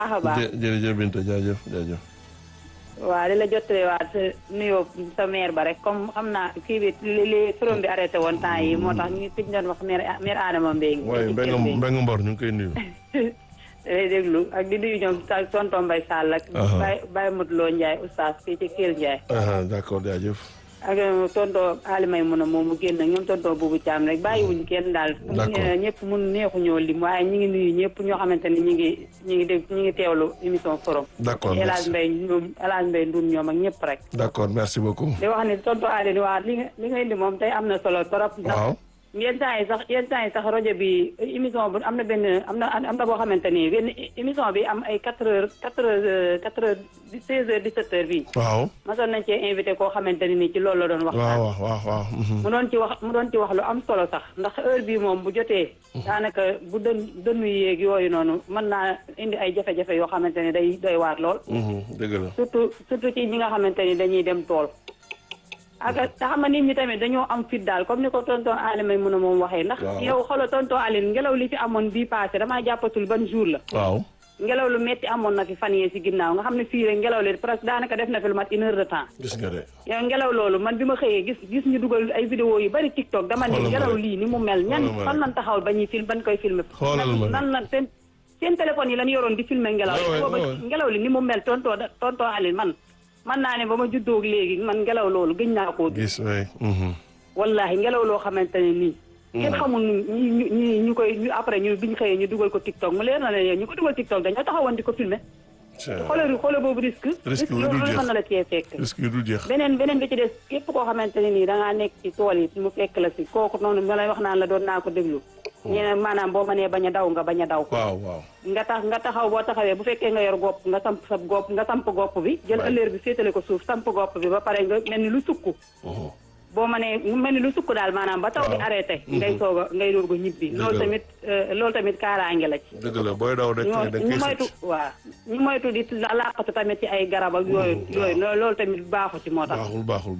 baax a baax. jërëjëf Binta jaajëf jaajëf. waaw di la jottaliwaat sa nuyoo sa maire ba rek comme xam naa kii bi li forom bi arrêté woon temps yi moo tax ñu fi ñu doon wax maire Adama Mbengue. waaye Mbengue Mbor ñu ngi koy nuyu. lay déglu ak di nuyu ñoom tonton Mbaye Sall ak. Baye Modou Lo Ndiaye oustaz fii ci Kell Ndiaye. d'accord jaajëf. ak tonton Alimay mun a moom mu génn ak ñoom tonton Boubou Thiam rek bàyyiwuñ kenn daal. d'accord ñëpp mun neexu ñoo lim waaye ñu ngi nuyu ñëpp ñoo xamante ni ñu ngi teewlu émission forum. d'accord El Hadj Mbaye Ndour ñoom ak ñëpp rek. d'accord merci beaucoup. di wax ni tonton Aline waa li nga indi moom tey am na solo trop. waaw yenn temps yi sax rajo bi émission bu am na boo xamante ni benn émission bi am ay 4 heures 16 heures 17 heures bii. waaw masoon nañ cee invité koo xamante ni nii ci loolu la doon wax. waaw. mu doon ci wax lu am solo sax ndax heure bii moom bu jotee. daanaka bu dënnu yéeg yooyu noonu mën naa indi ay jafe-jafe yoo xamante ni day doy waar lool. dëgg la surtout ci ñi nga xamante ni dañuy dem tool. ak te xam nga nit ñi tamit dañoo am fit daal comme ni ko tonton Aline may mën a moom waxee. ndax yow xoolal tonton Aline ngelaw li fi amoon bii passé damaa jàppatul ban jour la. waaw ngelaw lu metti amoon na fi fan yee si ginnaaw nga xam ne fii rek ngelaw li presque daanaka def na fi lu mat 1 heure de temps. gis nga de. yow ngelaw loolu man bi ma xëyee gis ñu dugal ay vidéo yu bari TikTok dama ne ngelaw lii ni mu mel. ñan fan lan taxawal ba ñuy film ban koy filmer. nan la seen téléphone yi lañ yoroon di filmer ngelaw li. booba ngelaw li ni mu mel tonton Aline man naa ne ba ma juddoo léegi man ngelaw loolu gëj naa koo gis wallaahi ngelaw loo xamante ne nii. kenn xamul ñu koy après biñ xëyee ñu dugal ko TikTok mu leer na ne ñu ko dugal TikTok dañoo taxawoon di ko filmer. xoolal boobu risque loolu mën na la cee fekk. risque yu dul jeex. beneen bi ci des képp koo xamante ne nii da ngaa nekk ci tool yi mu fekk la si kooku noonu ma lay wax naan la doon naa ko déglu. ñeneen maanaam boo mënee bañ a daw nga bañ a daw. waaw. nga taxaw boo taxawee bu fekkee nga yor gopp nga samp gopp bi. jël ëllëer bi féetale ko suuf samp gopp bi ba pare nga mel ni lu sukk. boo mënee mel ni lu sukk daal maanaam ba taw bi arrêté. ngay doog a ñibbi. loolu tamit kaaraange la ci. dëgg la booy daw rek ñu moytu waaw ñu moytu di làqatu tamit ci ay garab ak yooyu loolu tamit baaxu ci moo tax. baaxul.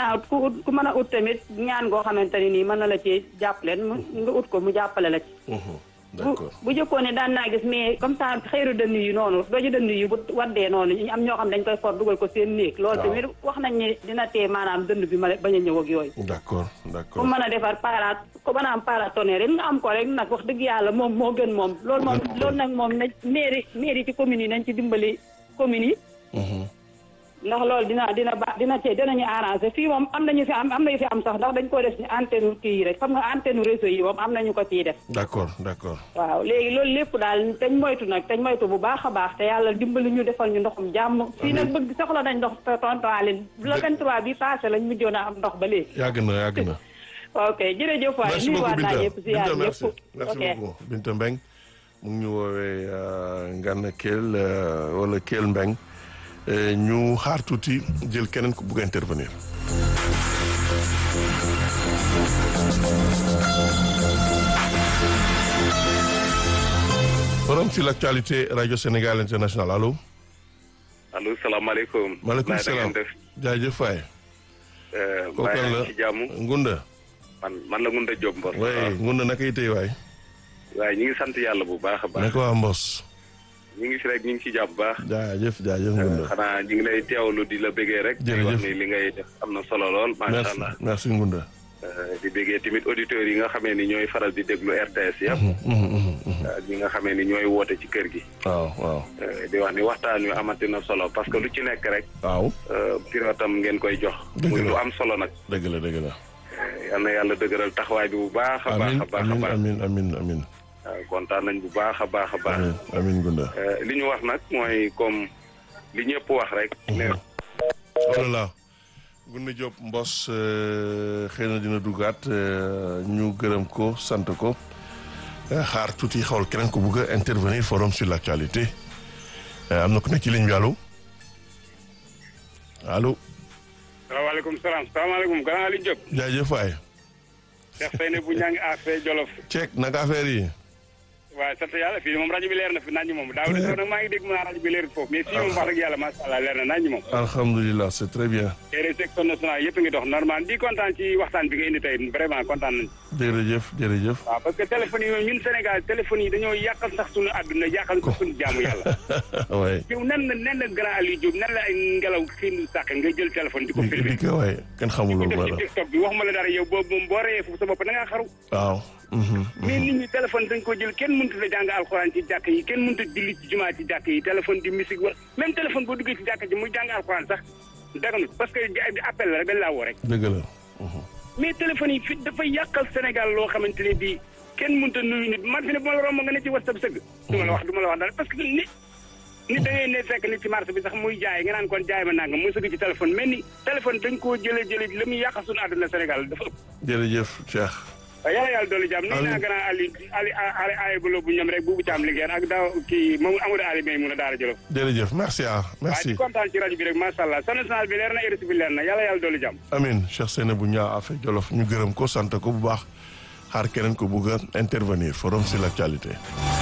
ku mën a ut tamit ñaan goo xamante ni nii mën na la ci jàppale nga ut ko mu jàppale la ci. d'accord bu jëkkoon ne daan naa gis mais comme ça xëyru dënn yi noonu doju dënn yi bu waddee noonu ñu am ñoo xam dañ koy for dugal ko seen néeg loolu tamit wax nañ ne dina tee maanaam dënd bi ma bañ a ñëw ak yooyu. d'accord ku mën a defar ko mën a am paratonnerre yi nga am ko rek nag wax dëgg yàlla moom moo gën moom loolu nag moom na mairie ci communes yi nañ ci dimbali communes yi. ndax loolu dinañu arrangé fii moom am na yu fi am sax ndax dañ ko def ci antenne kii yi rek xam nga antenne réseau yi moom am nañu ko ciy def. d'accord. waaw léegi loolu lépp daal dañ moytu bu baax a baax te yàlla dimbali ñu defal ñu ndoxum jàmm. fii nag bëgg soxla nañ ndox tonton Aline le 23 bi passé lañ mujjoon a am ndox ba léegi. yàgg na. ok jërëjëf waay. merci beaucoup Binta Binta merci beaucoup Binta Mbengue mu ngi ñu woowee Ngana Kell wala Kell Mbengue ñu xaar tuuti jël keneen ku bugg a intervenir. forum sur l'actualité Radio Sénégal International allo. allo salaamaaleykum. maaleykum salaam jaajëf Faye. maa ngi ci jàmm Ngunda. man la Ngunda Diop Mbos. waaye Ngunda naka itee waay. waaye ñu ngi sant yàlla bu baax a baax. naka waa Mbos. ñu ngi fi rek ñu ngi ci jàpp bu baax. jaajëf Ngunda. xanaa ñu ngi lay teewlu di la bëggee rek. jërëjëf wax ni li ngay def am na solo lool. macha allah merci Ngunda. di bëggee tamit auditeurs yi nga xamee ni ñooy faral di déglu RTS yëpp. ak ñi nga xamee ni ñooy woote ci kër gi. waaw. di wax ni waxtaan wi amati na solo parce que lu ci nekk rek. waaw. pirotam ngeen koy jox. muy lu am solo nag. dëgg la. yal na yàlla dëgëral taxawaay bi bu baax a baax a baax a baax. amiin. kontaan nañ bu baax a baax a baax. amiin Ngunda. li ñu wax nag mooy comme li ñëpp wax rek. voilà Ngunda Diop Mbos xëy na dina duggaat ñu gërëm ko sant ko xaar tuuti xawal keneen ko bëgg a intervenir forum sur l'actualité am na ku nekk ci ligne bi allo. salaamaaleykum salaamaaleykum grand Aliou Diop. jaajëf waay. Cheikh Seyne bu ñaa ngi affaire Jolof. Cheikh naka affaire yi. waaw sant yàlla fii moom rajo bi leer na fi nañ moom daaw nag maa ngi dégg mu naan rajo bi leer foofu mais fii moom wax dëgg yàlla macha allah leer na nañ moom. alhamdulilah c'est très bien. section nationale yëpp ngi dox normal di kontaan ci waxtaan bi nga indi tey vraiment kontaan nañ. jërëjëf jërëjëf. waaw parce que téléphone yi ñun Sénégal téléphone yi dañoo yàqal sax suñu àdduna yàqal sax suñu jaamu yàlla. waay. yow nan la grand Aliou Diop nan la ay ngelaw xiinu sàq nga jël téléphone di ko filmé. di ko waay kenn xamul loolu def ci TikTok bi waxuma la dara yow boo reyee foofu sa bopp da ngaa xaru. waaw. mais nit ñi téléphone dañ ko jël kenn mënut a jàng alxuraan ci jàkk yi kenn mënut a julli ci jumaa ci jàkk yi téléphone di musique wala même téléphone boo duggee ci jàkk ji muy jàng alxuraan sax daganut parce que appel la rek dañ laa woo rek. dëgg la. mais téléphone yi fi dafay yàqal Sénégal loo xamante ne bii kenn mënut a nuyu nit man fi ne bu ma la romb nga ne ci WhatsApp sëgg. du ma la wax dara parce que nit da ngay ne fekk nit ci marché bi sax muy jaay nga naan kon jaay ma nangam muy sëgg ci téléphone mais ni téléphone dañ koo jëlee la muy yàqal suñu àdduna Sénégal dafa ëpp. jërëjëf Cheikh. waaw yàlla dolli jàmm nii naa gën a Ali ay bulo bu ñoom rek buubu caam liggéey ak daaw kii moom Amadou Ali may mun a daara jëlof jërëjëf merci merci. waaw di kontaan ci rajo bi rek macha allah sa national bi leer na RSI bi leer na yàlla dolli jàmm. amiin Cheikh Seynabou Niang Affe Jolof ñu gërëm ko sant ko bu baax xaar keneen ko bugg a intervenir forum sur l'actualité.